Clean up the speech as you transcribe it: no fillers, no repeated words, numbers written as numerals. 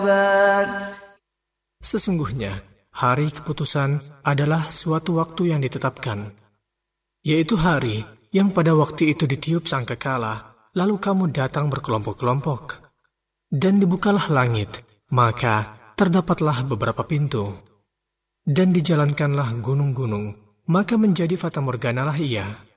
Sesungguhnya, hari keputusan adalah suatu waktu yang ditetapkan, yaitu hari yang pada waktu itu ditiup sangkakala, lalu kamu datang berkelompok-kelompok. Dan dibukalah langit, maka terdapatlah beberapa pintu. Dan dijalankanlah gunung-gunung, maka menjadi fatamorganalah ia.